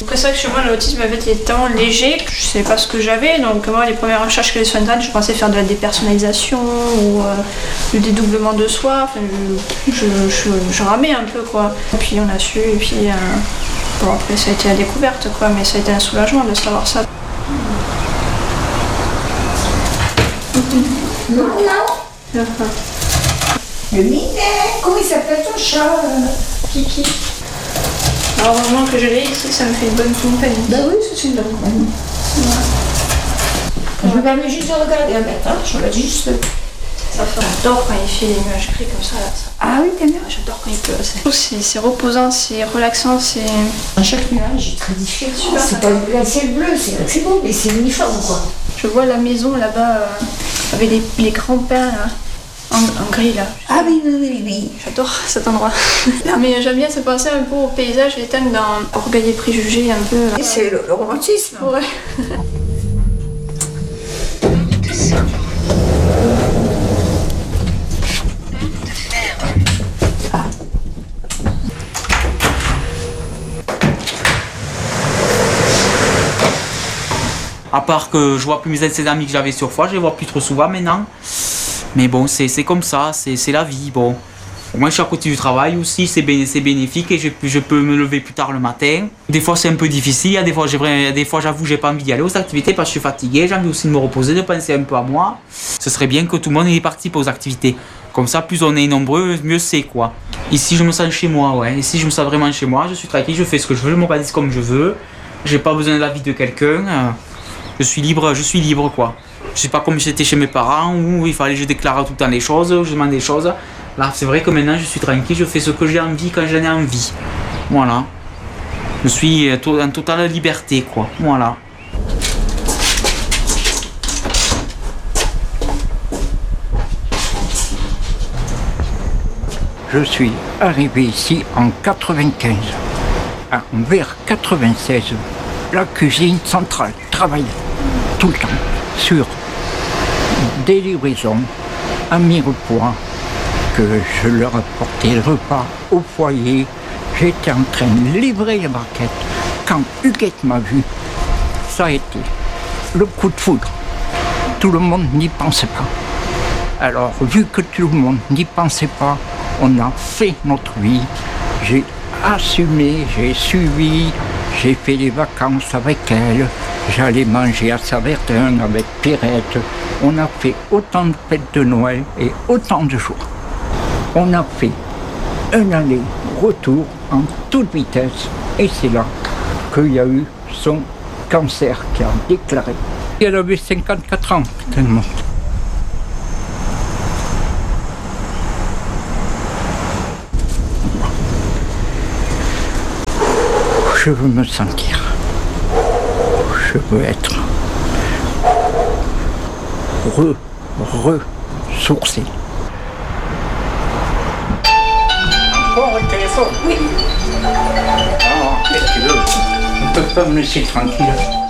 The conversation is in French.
Après c'est vrai que chez moi l'autisme avait des temps légers, je sais pas ce que j'avais, donc moi les premières recherches que j'ai sur internet, je pensais faire de la dépersonnalisation ou du dédoublement de soi, enfin, je ramais un peu quoi. Et puis on a su, et puis bon après ça a été la découverte quoi, mais ça a été un soulagement de savoir ça. Non. Le Minet. Comment il s'appelle ton chat Kiki. Alors heureusement que je l'ai ici, ça me fait une bonne compagnie. Bah oui, c'est une bonne compagnie. Ouais. Je me permets juste de regarder un matin, je regarde juste. J'adore quand il fait les nuages gris comme ça. Là, ça. Ah oui, t'aimes bien. J'adore quand il pleut. C'est reposant, c'est relaxant, c'est... Chaque nuage est très différent. Super, c'est pas un ciel bleu, c'est beau, mais c'est uniforme quoi. Je vois la maison là-bas avec les grands pins là, en gris là. Ah oui. J'adore cet endroit. Non, mais j'aime bien se passer un peu au paysage, les thèmes dans Orgueil et préjugés un peu. Et c'est le romantisme. Ouais. À part que je vois plus mes anciens amis que j'avais sur fois, je les vois plus trop souvent maintenant. Mais bon, c'est comme ça, c'est la vie. Bon, moi je suis à côté du travail aussi, c'est bénéfique et je peux me lever plus tard le matin. Des fois c'est un peu difficile, des fois j'avoue j'ai pas envie d'y aller aux activités parce que je suis fatigué, j'ai envie aussi de me reposer, de penser un peu à moi. Ce serait bien que tout le monde y participe aux activités. Comme ça, plus on est nombreux, mieux c'est quoi. Ici je me sens chez moi, ouais. Ici je me sens vraiment chez moi, je suis tranquille, je fais ce que je veux, je m'organise comme je veux. J'ai pas besoin de l'avis de quelqu'un. Je suis libre quoi. Je sais pas comme j'étais chez mes parents où il fallait que je déclare tout le temps les choses, je demande des choses. Là c'est vrai que maintenant je suis tranquille, je fais ce que j'ai envie quand j'en ai envie. Voilà. Je suis en totale liberté quoi. Voilà. Je suis arrivé ici en 95. Vers 96, la cuisine centrale travaillait tout le temps sur des livraisons à Mirepoix, que je leur apportais le repas au foyer. J'étais en train de livrer les barquettes. Quand Huguette m'a vu, ça a été le coup de foudre. Tout le monde n'y pensait pas. Alors, vu que tout le monde n'y pensait pas, on a fait notre vie. J'ai assumé, j'ai suivi, j'ai fait les vacances avec elle. J'allais manger à Saverdun avec Pierrette. On a fait autant de fêtes de Noël et autant de jours. On a fait un aller-retour en toute vitesse. Et c'est là qu'il y a eu son cancer qui a déclaré. Elle avait 54 ans, tellement. Je veux me sentir. Je veux être ressourcé. Encore le téléphone? Oui. Ah, qu'est-ce que tu veux? On ne peut pas me laisser tranquille.